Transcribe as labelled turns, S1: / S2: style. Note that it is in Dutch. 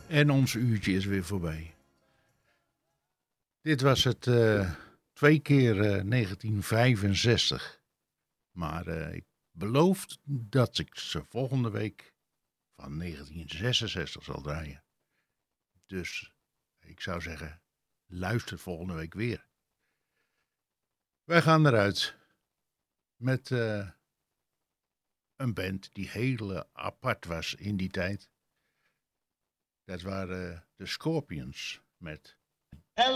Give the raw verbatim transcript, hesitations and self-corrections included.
S1: En ons uurtje is weer voorbij. Dit was het uh, twee keer uh, negentien vijfenzestig. Maar uh, ik beloof dat ik ze volgende week van negentien zesenzestig zal draaien. Dus ik zou zeggen, luister volgende week weer. Wij gaan eruit met uh, een band die heel uh, apart was in die tijd. Dat waren uh, de Scorpions met